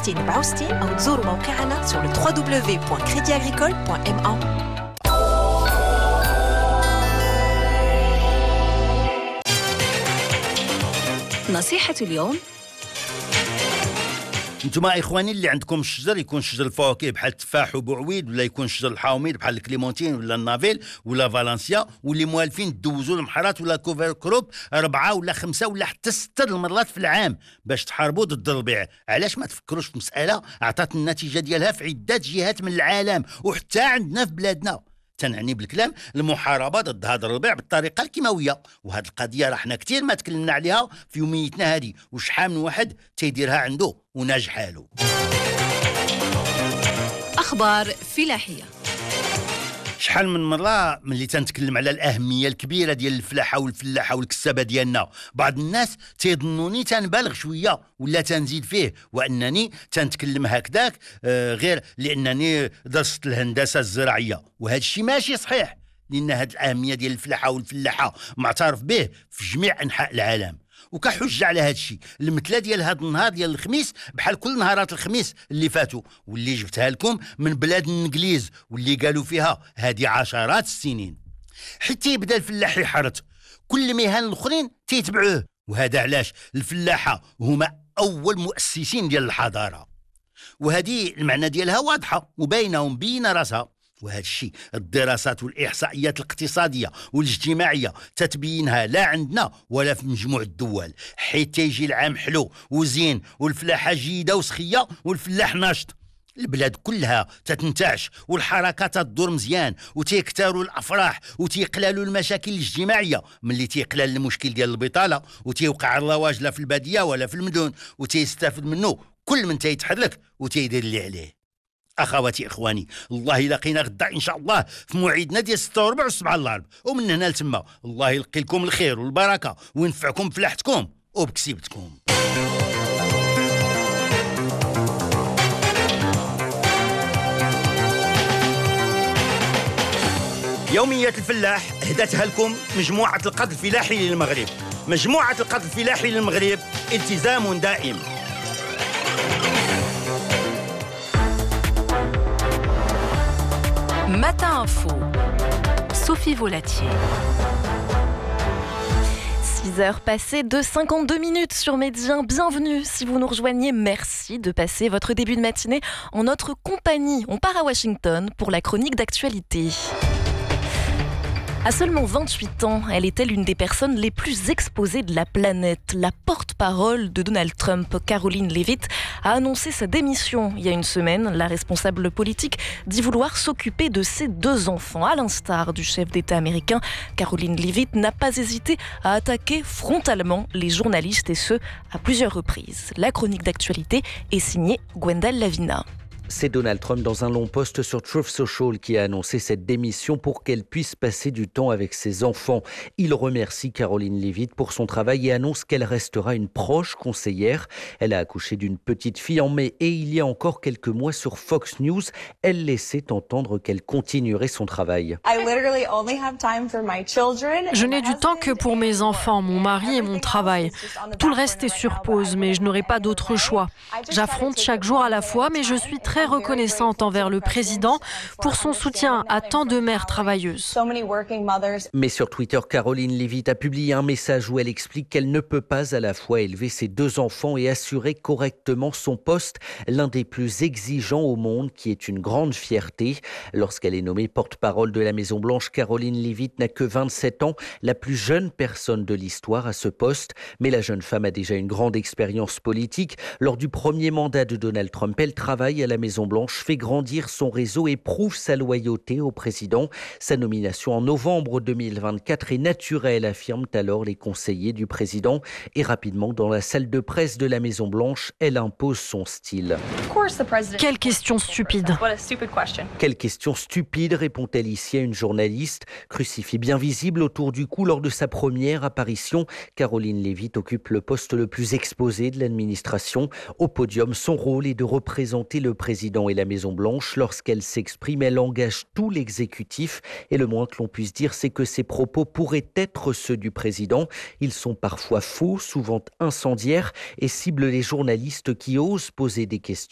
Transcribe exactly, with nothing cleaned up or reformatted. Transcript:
وستين أربعة وستين أو تزوروا موقعنا sur le w w w point crédit agricole point m a. نصيحة اليوم: انتم اخواني اللي عندكم الشجر يكون شجر الفواكه بحال التفاح وبوعويد، ولا يكون شجر الحامض بحال الكليمونتين ولا النافيل ولا فالنسيا، واللي موالفين تدوزوا المحرات ولا كوفر كروب أربعة ولا خمسة ولا حتى ستة المرات في العام باش تحاربوا ضد الربيع. علاش ما تفكروش في مسألة عطات النتيجة ديالها في عدة جهات من العالم وحتى عندنا في بلادنا؟ تنعني بالكلام المحاربه ضد هذا الربيع بالطريقه الكيماويه، وهذه القضيه راه حنا كثير ما تكلمنا عليها في يوميتنا هذه، وشحال من واحد تيديرها عنده وناجح حاله. أخبار فلاحية. شحال من مره ملي تنتكلم على الاهميه الكبيره ديال الفلاحه والفلاحه والكسابه ديالنا، بعض الناس تيظنوني تنبالغ شويه ولا تنزيد فيه، وانني تنتكلم هكذاك آه غير لانني درست الهندسه الزراعيه، وهذا الشيء ماشي صحيح، لان هذه الاهميه ديال الفلاحه والفلاحه معترف به في جميع انحاء العالم. وكحجة على هذا الشيء المثله ديال هذا النهار ديال الخميس بحال كل نهارات الخميس اللي فاتوا، واللي جبتها لكم من بلاد الانجليز، واللي قالوا فيها هذه عشرات السنين. حتى يبدا الفلاح يحرث كل مهن الاخرين تيتبعوه، وهذا علاش الفلاحه هما اول مؤسسين ديال الحضاره، وهذه المعنى ديالها واضحه وباينه ومبينه راسها. وهذا الشيء الدراسات والإحصائيات الاقتصادية والاجتماعية تتبينها لا عندنا ولا في مجموع الدول، حيث يجي العام حلو وزين والفلاحة جيدة وسخية والفلاح ناشط، البلاد كلها تتنتعش والحركات تدور مزيان وتيكتروا الافراح وتيقلالوا المشاكل الاجتماعيه، ملي تيقلال المشكل ديال البطاله وتيوقع الرواج لا في الباديه ولا في المدن، وتيستافد منه كل من تيتحرك وتيدير اللي عليه. اخواتي اخواني، الله يلاقينا غدا ان شاء الله في موعدنا ديال ستة وربع والسبعة الغرب، ومن هنا لتما الله يلقي لكم الخير والبركه وينفعكم بفلاحتكم وبكسيبتكم. يومية الفلاح هدتها لكم مجموعة القد الفلاحي للمغرب. مجموعة القد الفلاحي للمغرب التزام دائم. Matin Info, Sophie Volatier. six heures passées de cinquante-deux minutes sur Médien. Bienvenue si vous nous rejoignez. Merci de passer votre début de matinée en notre compagnie. On part à Washington pour la chronique d'actualité. À seulement vingt-huit ans, elle était l'une des personnes les plus exposées de la planète. La porte-parole de Donald Trump, Caroline Leavitt, a annoncé sa démission il y a une semaine. La responsable politique dit vouloir s'occuper de ses deux enfants. À l'instar du chef d'État américain, Caroline Leavitt n'a pas hésité à attaquer frontalement les journalistes, et ce, à plusieurs reprises. La chronique d'actualité est signée Gwendal Lavina. C'est Donald Trump dans un long post sur Truth Social qui a annoncé cette démission pour qu'elle puisse passer du temps avec ses enfants. Il remercie Caroline Leavitt pour son travail et annonce qu'elle restera une proche conseillère. Elle a accouché d'une petite fille en mai et il y a encore quelques mois sur Fox News, elle laissait entendre qu'elle continuerait son travail. Je n'ai du temps que pour mes enfants, mon mari et mon travail. Tout le reste est sur pause, mais je n'aurai pas d'autre choix. J'affronte chaque jour à la fois, mais je suis très reconnaissante envers le président pour son soutien à tant de mères travailleuses. Mais sur Twitter, Caroline Leavitt a publié un message où elle explique qu'elle ne peut pas à la fois élever ses deux enfants et assurer correctement son poste, l'un des plus exigeants au monde, qui est une grande fierté. Lorsqu'elle est nommée porte-parole de la Maison-Blanche, Caroline Leavitt n'a que vingt-sept ans, la plus jeune personne de l'histoire à ce poste. Mais la jeune femme a déjà une grande expérience politique. Lors du premier mandat de Donald Trump, elle travaille à la Maison-Blanche, fait grandir son réseau et prouve sa loyauté au président. Sa nomination en novembre deux mille vingt-quatre est naturelle, affirment alors les conseillers du président. Et rapidement, dans la salle de presse de la Maison-Blanche, elle impose son style. Quelle question stupide. Quelle question stupide, répond-elle ici à une journaliste. Crucifix bien visible autour du cou lors de sa première apparition, Caroline Leavitt occupe le poste le plus exposé de l'administration. Au podium, son rôle est de représenter le président et la Maison-Blanche. Lorsqu'elle s'exprime, elle engage tout l'exécutif. Et le moins que l'on puisse dire, c'est que ses propos pourraient être ceux du président. Ils sont parfois faux, souvent incendiaires, et ciblent les journalistes qui osent poser des questions.